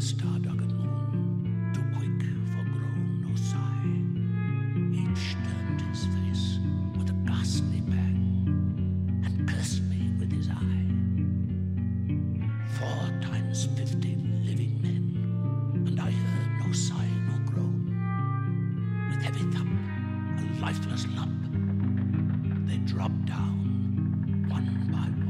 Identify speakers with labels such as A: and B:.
A: star-duggered moon, too quick for groan or sigh. Each turned his face with a ghastly pang and cursed me with his eye. 4 times 15 living men, and I heard no sigh nor groan. With heavy thump, a lifeless lump, they dropped down one by one.